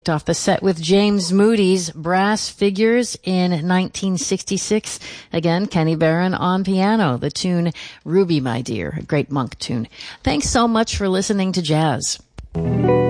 Off the set with James Moody's Brass Figures in 1966. Again, Kenny Barron on piano. The tune Ruby, My Dear, a great Monk tune. Thanks so much for listening to Jazz.